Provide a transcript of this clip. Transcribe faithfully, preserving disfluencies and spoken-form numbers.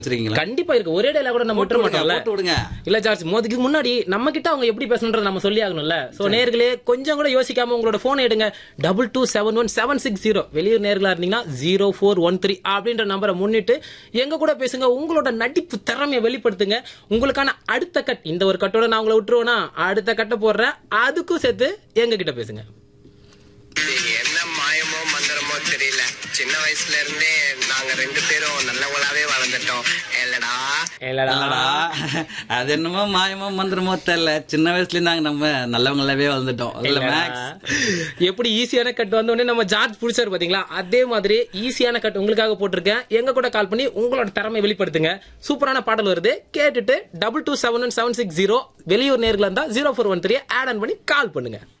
கண்டிப்பா இருக்கு. ஒரே டேல கூட நம்ம விட்டுற மாட்டோம்ல. இல்ல ஜார்ஜ், மோதிக்கு முன்னாடி நம்ம கிட்ட அவங்க எப்படி பேசணும்ன்றத நம்ம சொல்லி ஆகணும்ல. சோ நேர்களே கொஞ்சம் கூட யோசிக்காம உங்களோட போன் எடுங்க. Double two seven one seven six zero வெளியூர் நேர்களா இருந்தீங்கன்னா ஜீரோ ஃபோர் ஒன் த்ரீ அப்படின்ற நம்பரை முன்னிட்டு எங்க கூட பேசுங்க. உங்களோட நடிப்பு திறமையை வெளிப்படுத்துங்க. உங்களுக்கான அடுத்த கட், இந்த ஒரு கட்டோட நான் உங்களை விட்டுருவேன்னா அடுத்த கட்ட போடுறேன், அதுக்கும் சேர்த்து எங்க கிட்ட பேசுங்க. என்ன மாயமோ மந்திரமோ தெரியல, சின்ன வயசுல இருந்தே நாங்க ரெண்டு பேரும் நல்லவங்களாவே வளர்ந்துட்டோம். இல்லடா இல்லடா அது என்னமோ மாயமோ மந்திரமோ தெரியல, சின்ன வயசுல இருந்தாங்க நம்ம நல்லவங்களாவே வளர்ந்துட்டோம். எப்படி ஈஸியான கட் வந்த உடனே நம்ம ஜார்ஜ் புடிச்சாரு பாத்தீங்களா, அதே மாதிரி ஈஸியான கட் உங்களுக்காக போட்டிருக்கேன். எங்க கூட கால் பண்ணி உங்களோட திறமை வெளிப்படுத்துங்க. சூப்பரான பாடல் வருது, கேட்டுட்டு double two seven one seven six zero வெளியூர் நேர்களா இருந்தா zero four one three add on பண்ணி கால் பண்ணுங்க.